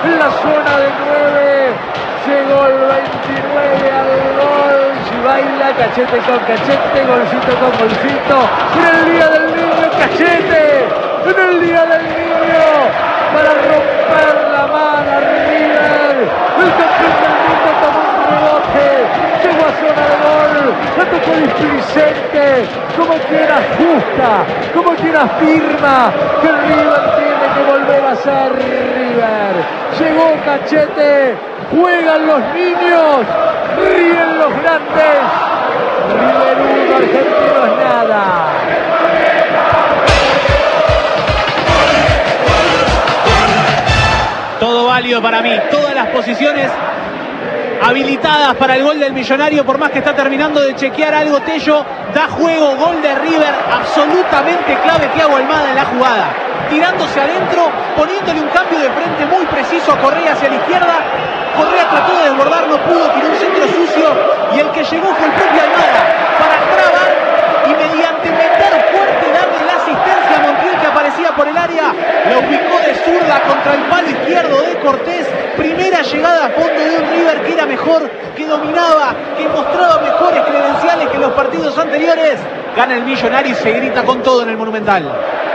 en la zona de 9. Llegó el 29 al gol. Si baila cachete con cachete, golcito con golcito. En el día del niño, Cachete. En el día del niño, para romper la mano River. El campeón del mundo tomó un rebote. Llegó a zona de gol. La tocó displicente. Como quien ajusta, como quien afirma que River tiene que volver a ser River. Llegó Cachete. Juegan los niños, ríen los grandes. River 1, Argentinos nada. Todo válido para mí, todas las posiciones habilitadas para el gol del Millonario, por más que está terminando de chequear algo Tello, da juego, gol de River, absolutamente clave Thiago Almada en la jugada. Tirándose adentro, poniéndole un cambio de frente muy preciso a Correa hacia la izquierda. Correa trató de desbordar, no pudo, tiró un centro sucio y el que llegó fue el propio Almada para trabar y mediante meter fuerte darle la asistencia a Montiel que aparecía por el área, lo ubicó de zurda contra el palo izquierdo de Cortés. Primera llegada a fondo de un River que era mejor, que dominaba, que mostraba mejores credenciales que los partidos anteriores. Gana el Millonario y se grita con todo en el Monumental.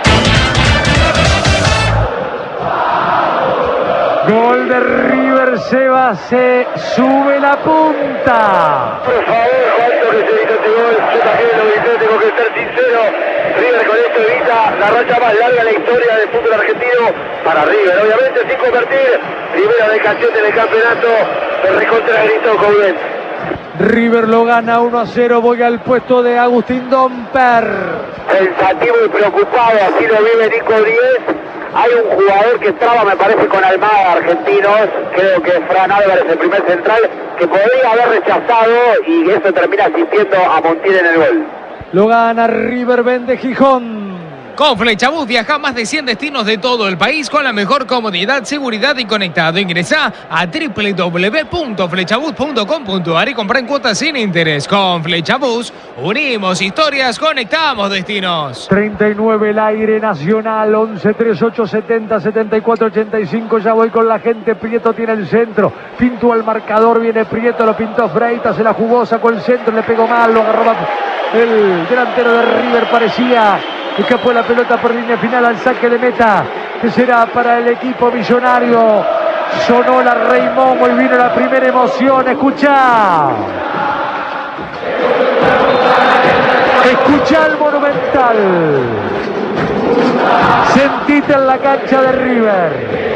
Gol de River, Seba, se sube la punta. Por favor, cuánto que se evita este gol. Yo también lo grité, tengo que ser sincero. River con esto evita la racha más larga de la historia del fútbol argentino para River. Obviamente sin convertir. Primera de Cachete en el campeonato. Se recontra gritó con bien. River lo gana 1-0. Voy al puesto de Agustín Domper. Pensativo y preocupado. Así lo vive Nico Díez. Hay un jugador que traba, me parece, con Almada, argentinos. Creo que es Fran Álvarez, el primer central, que podría haber rechazado y eso termina asistiendo a Montiel en el gol. Lo gana River, vende Gijón. Con Flechabús viaja a más de 100 destinos de todo el país con la mejor comodidad, seguridad y conectado. Ingresá a www.flechabús.com.ar y compra en cuotas sin interés. Con Flechabús unimos historias, conectamos destinos. 39 el aire nacional, 11 38 70 74 85. Ya voy con la gente. Prieto tiene el centro, pintó al marcador, viene Prieto, lo pintó Freitas, se la jugó, sacó el centro, le pegó mal, lo agarró el delantero de River, parecía escapó la pelota por línea final al saque de meta, que será para el equipo millonario. Sonó la Rey Momo y vino la primera emoción. Escuchá. Escuchá el Monumental. Sentite en la cancha de River.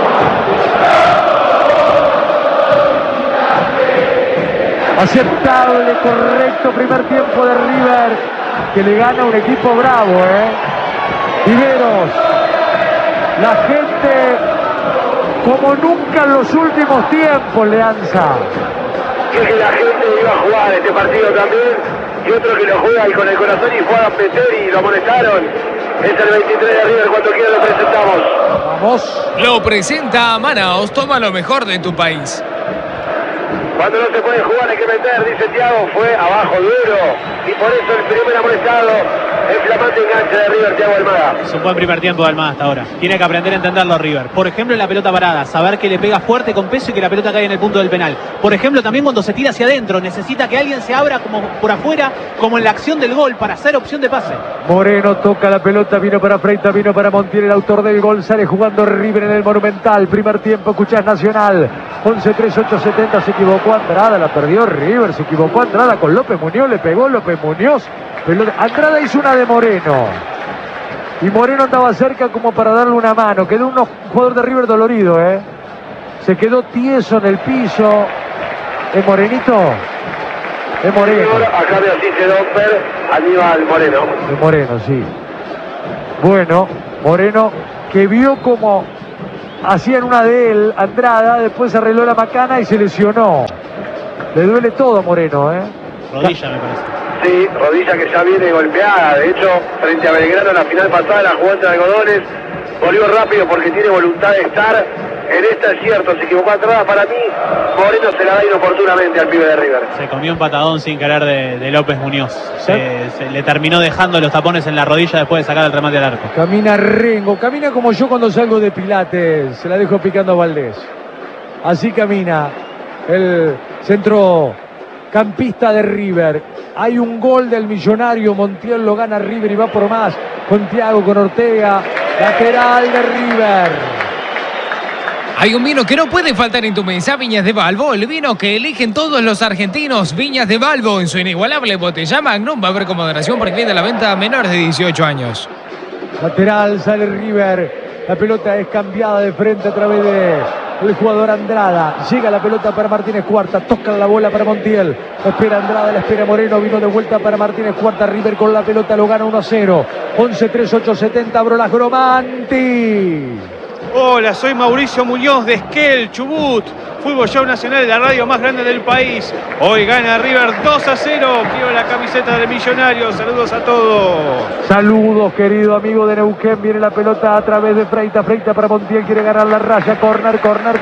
Aceptable, correcto primer tiempo de River, que le gana un equipo bravo, Riveros, la gente como nunca en los últimos tiempos, Leanza. Que la gente iba a jugar este partido también, y otro que lo juega y con el corazón y fue a meter y lo amonestaron. Es el 23 de River, cuando quiera lo presentamos. Vamos. Lo presenta Manaos, toma lo mejor de tu país. Cuando no se puede jugar hay que meter, dice Thiago, fue abajo duro y por eso el primer amonestado, el flamante enganche de River, Thiago Almada. Es un buen primer tiempo de Almada hasta ahora. Tiene que aprender a entenderlo River. Por ejemplo, en la pelota parada, saber que le pega fuerte con peso y que la pelota cae en el punto del penal. Por ejemplo, también cuando se tira hacia adentro, necesita que alguien se abra como por afuera, como en la acción del gol, para hacer opción de pase. Moreno toca la pelota, vino para Freitas, vino para Montiel, el autor del gol, sale jugando River en el Monumental. Primer tiempo, escuchás Nacional, 11-3-8-70, se equivocó Andrada, la perdió River, se equivocó Andrada con López Muñoz, le pegó López Muñoz. Andrada hizo una de Moreno y Moreno andaba cerca como para darle una mano. Quedó un jugador de River dolorido, se quedó tieso en el piso. ¿Es Morenito? Es Moreno. Acá me asiste Domper, Aníbal Moreno. Es Moreno, sí. Bueno, Moreno que vio como hacían una de él, Andrada, después arregló la macana y se lesionó. Le duele todo a Moreno, Rodilla, me parece. Sí, rodilla que ya viene golpeada. De hecho, frente a Belgrano en la final pasada la jugó entre algodones. Volvió rápido porque tiene voluntad de estar. En esta es cierto, se equivocó atrás. Para mí, Moreno se la da inoportunamente al pibe de River. Se comió un patadón sin querer de López Muñoz. Se le terminó dejando los tapones en la rodilla después de sacar el remate al arco. Camina Rengo, camina como yo cuando salgo de Pilates. Se la dejo picando a Valdés. Así camina el centrocampista de River. Hay un gol del Millonario. Montiel lo gana River y va por más. Con Thiago, con Ortega. Lateral de River. Hay un vino que no puede faltar en tu mesa, Viñas de Balbo, el vino que eligen todos los argentinos. Viñas de Balbo, en su inigualable botella Magnum, va a haber con moderación porque viene a la venta a menores de 18 años. Lateral, sale River. La pelota es cambiada de frente a través del jugador Andrada. Llega la pelota para Martínez Cuarta. Toca la bola para Montiel. Espera Andrada, la espera Moreno. Vino de vuelta para Martínez Cuarta. River con la pelota lo gana 1-0. 11-3-8-70. Brolas Gromanti. Hola, soy Mauricio Muñoz de Esquel, Chubut. Fútbol Show Nacional, la radio más grande del país. Hoy gana River 2-0. Quiero la camiseta del Millonario. Saludos a todos. Saludos, querido amigo de Neuquén. Viene la pelota a través de Freita. Freita para Montiel. Quiere ganar la raya. Corner.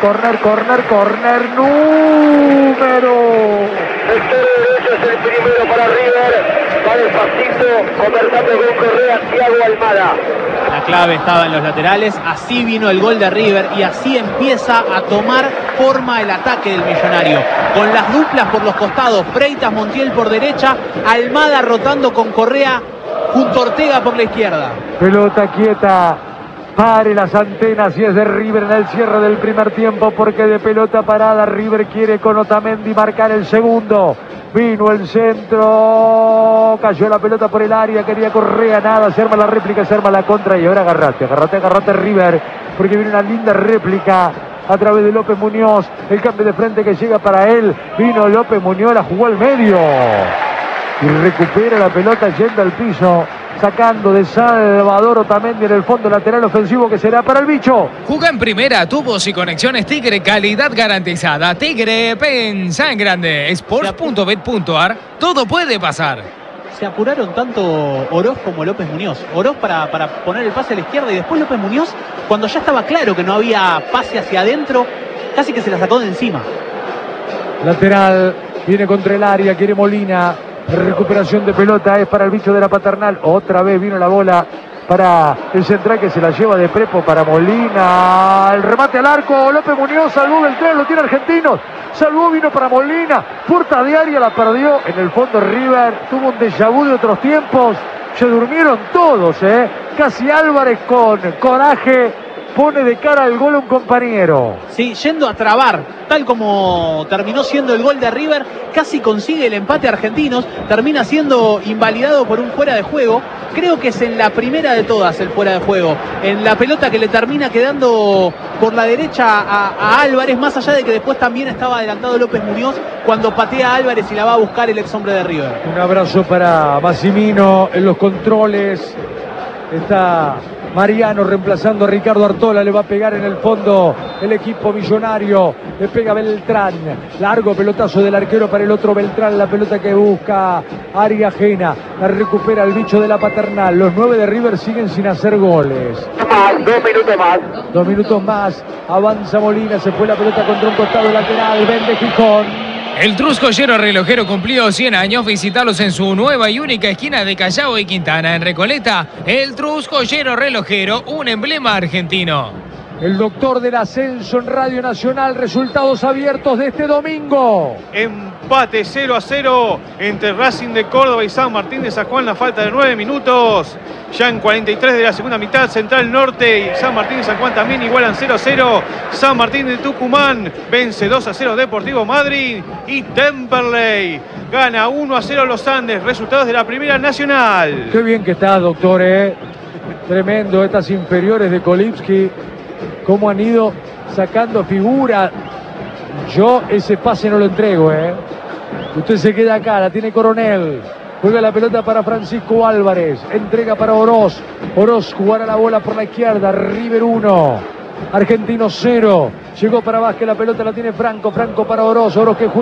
Número. Sector derecho es el primero para River. Va despacito, conversando con Correa, Thiago Almada. La clave estaba en los laterales. Así vino el gol de River y así empieza a tomar forma el ataque del Millonario. Con las duplas por los costados. Freitas, Montiel por derecha. Almada rotando con Correa junto a Ortega por la izquierda. Pelota quieta. Pare las antenas y es de River en el cierre del primer tiempo porque de pelota parada River quiere con Otamendi marcar el segundo. Vino el centro, cayó la pelota por el área, quería Correa, nada, se arma la réplica, se arma la contra y ahora agarrate River, porque viene una linda réplica a través de López Muñoz, el cambio de frente que llega para él, vino López Muñoz, la jugó al medio y recupera la pelota yendo al piso, sacando de Salvador Otamendi en el fondo lateral ofensivo que será para el bicho. Juega en primera, tubos y conexiones Tigre, calidad garantizada. Tigre, pensa en grande. Sports.bet.ar, todo puede pasar. Se apuraron tanto Oroz como López Muñoz. Oroz para poner el pase a la izquierda y después López Muñoz, cuando ya estaba claro que no había pase hacia adentro, casi que se la sacó de encima. Lateral, viene contra el área, quiere Molina. Recuperación de pelota es para el bicho de la Paternal. Otra vez vino la bola para el central que se la lleva de Prepo para Molina. El remate al arco. López Muñoz salvó Beltrán, lo tiene Argentinos. Salvó, vino para Molina. Puerta de área, la perdió. En el fondo River tuvo un déjà vu de otros tiempos. Se durmieron todos, Casi Álvarez con coraje pone de cara al gol a un compañero. Sí, yendo a trabar, tal como terminó siendo el gol de River, casi consigue el empate Argentinos, termina siendo invalidado por un fuera de juego. Creo que es en la primera de todas el fuera de juego, en la pelota que le termina quedando por la derecha a Álvarez, más allá de que después también estaba adelantado López Muñoz cuando patea a Álvarez y la va a buscar el ex hombre de River. Un abrazo para Massimino en los controles. Está Mariano reemplazando a Ricardo Artola, le va a pegar en el fondo el equipo Millonario, le pega Beltrán, largo pelotazo del arquero para el otro Beltrán, la pelota que busca área ajena, la recupera el bicho de la Paternal. Los 9 de River siguen sin hacer goles. 2 minutos más. 2 minutos más, avanza Molina, se fue la pelota contra un costado lateral, vende Gijón. El Truscollero Relojero cumplió 100 años. Visitarlos en su nueva y única esquina de Callao y Quintana, en Recoleta. El Truscollero Relojero, un emblema argentino. El doctor del ascenso en Radio Nacional. Resultados abiertos de este domingo. Empate 0-0 entre Racing de Córdoba y San Martín de San Juan. La falta de 9 minutos. Ya en 43 de la segunda mitad, Central Norte y San Martín de San Juan también igualan 0-0. San Martín de Tucumán vence 2-0 Deportivo Madryn. Y Temperley gana 1-0 Los Andes. Resultados de la Primera Nacional. Qué bien que estás, doctor, Tremendo estas inferiores de Kolipski. Cómo han ido sacando figura. Yo ese pase no lo entrego, Usted se queda acá, la tiene Coronel. Juega la pelota para Francisco Álvarez. Entrega para Oroz. Oroz jugará la bola por la izquierda. River 1. Argentinos 0. Llegó para Vázquez, la pelota la tiene Franco. Franco para Oroz. Oroz que juega.